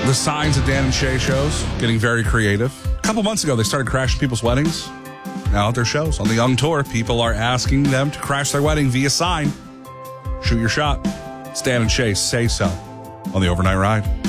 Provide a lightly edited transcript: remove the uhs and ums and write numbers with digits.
The signs at Dan and Shay shows getting very creative. A couple months ago, they started crashing people's weddings. Now at their shows on the Young Tour, people are asking them to crash their wedding via sign. Shoot your shot. It's Dan and Shay Say So on the Overnight Ride.